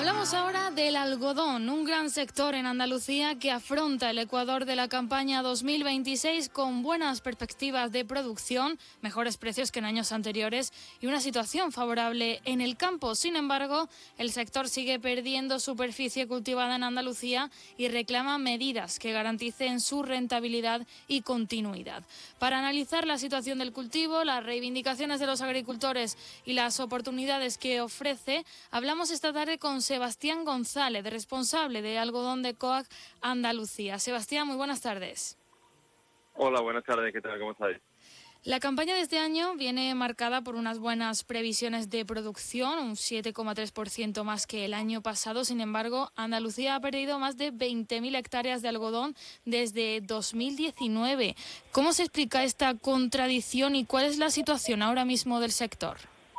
Hablamos ahora del algodón, un gran sector en Andalucía que afronta el ecuador de la campaña 2026 con buenas perspectivas de producción, mejores precios que en años anteriores y una situación favorable en el campo. Sin embargo, el sector sigue perdiendo superficie cultivada en Andalucía y reclama medidas que garanticen su rentabilidad y continuidad. Para analizar la situación del cultivo, las reivindicaciones de los agricultores y las oportunidades que ofrece, hablamos esta tarde con Sebastián González, responsable de algodón de COAG Andalucía. Sebastián, muy buenas tardes. Hola, buenas tardes, ¿qué tal? ¿Cómo estáis? La campaña de este año viene marcada por unas buenas previsiones de producción, un 7,3% más que el año pasado. Sin embargo, Andalucía ha perdido más de 20.000 hectáreas de algodón desde 2019. ¿Cómo se explica esta contradicción y cuál es la situación ahora mismo del sector?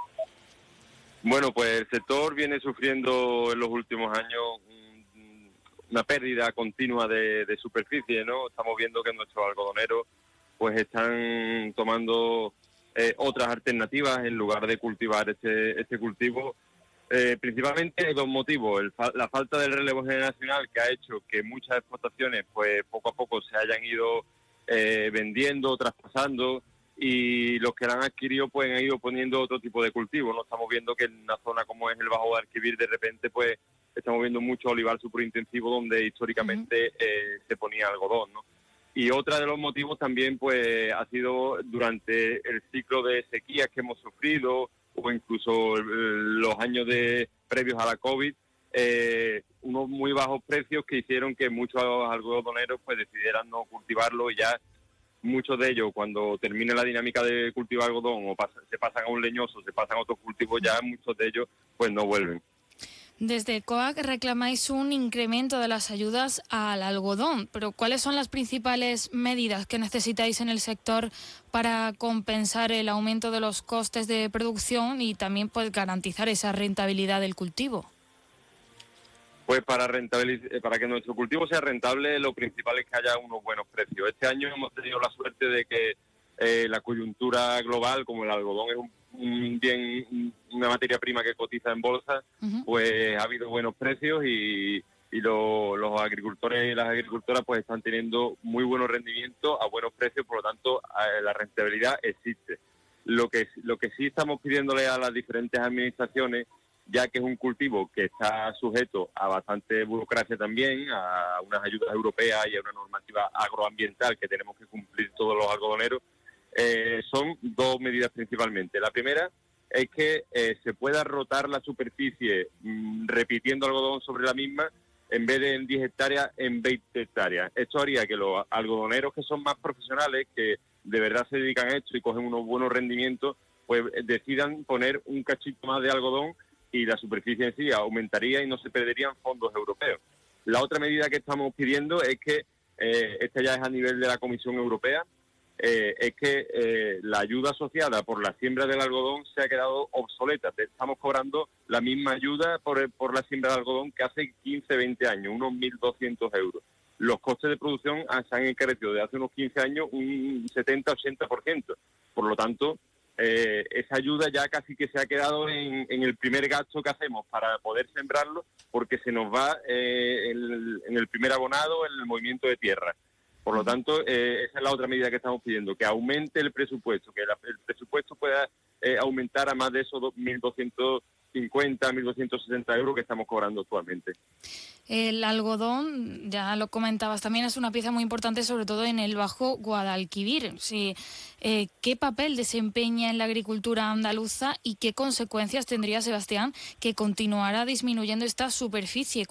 Bueno, pues el sector viene sufriendo en los últimos años una pérdida continua de superficie, ¿no? Estamos viendo que nuestros algodoneros pues están tomando otras alternativas en lugar de cultivar este cultivo. Principalmente hay dos motivos: la falta del relevo generacional, que ha hecho que muchas explotaciones pues poco a poco se hayan ido vendiendo, traspasando, y los que la han adquirido pues han ido poniendo otro tipo de cultivo. No estamos viendo que en una zona como es el Bajo Guadalquivir de repente pues estamos viendo mucho olivar superintensivo donde históricamente se ponía algodón, ¿no? Y otra de los motivos también pues ha sido durante el ciclo de sequías que hemos sufrido, o incluso los años previos a la COVID, unos muy bajos precios que hicieron que muchos algodoneros pues decidieran no cultivarlo, y ya muchos de ellos, cuando termine la dinámica de cultivar algodón o se pasan a un leñoso, se pasan a otros cultivos, ya muchos de ellos pues no vuelven. Desde COAG reclamáis un incremento de las ayudas al algodón, pero ¿cuáles son las principales medidas que necesitáis en el sector para compensar el aumento de los costes de producción y también pues garantizar esa rentabilidad del cultivo? Pues para que nuestro cultivo sea rentable, lo principal es que haya unos buenos precios. Este año hemos tenido la suerte de que la coyuntura global, como el algodón es un bien, una materia prima que cotiza en bolsa, pues ha habido buenos precios, y los agricultores y las agricultoras pues están teniendo muy buenos rendimientos a buenos precios. Por lo tanto, la rentabilidad existe. Lo que sí estamos pidiéndole a las diferentes administraciones, ya que es un cultivo que está sujeto a bastante burocracia también, a unas ayudas europeas y a una normativa agroambiental que tenemos que cumplir todos los algodoneros, son dos medidas principalmente. La primera es que se pueda rotar la superficie repitiendo algodón sobre la misma, en vez de en 10 hectáreas, en 20 hectáreas. Esto haría que los algodoneros que son más profesionales, que de verdad se dedican a esto y cogen unos buenos rendimientos, pues decidan poner un cachito más de algodón, y la superficie en sí aumentaría y no se perderían fondos europeos. La otra medida que estamos pidiendo es que, esta ya es a nivel de la Comisión Europea, es que la ayuda asociada por la siembra del algodón se ha quedado obsoleta. Estamos cobrando la misma ayuda por la siembra de algodón que hace 15, 20 años, unos 1.200 euros. Los costes de producción se han encarecido de hace unos 15 años un 70-80%. Por lo tanto, esa ayuda ya casi que se ha quedado en el primer gasto que hacemos para poder sembrarlo, porque se nos va en el primer abonado, en el movimiento de tierra. Por lo tanto, esa es la otra medida que estamos pidiendo, que aumente el presupuesto, que el presupuesto pueda aumentar a más de esos 1.250, 1.260 euros que estamos cobrando actualmente. El algodón, ya lo comentabas, también es una pieza muy importante, sobre todo en el Bajo Guadalquivir. Sí, ¿qué papel desempeña en la agricultura andaluza y qué consecuencias tendría, Sebastián, que continuara disminuyendo esta superficie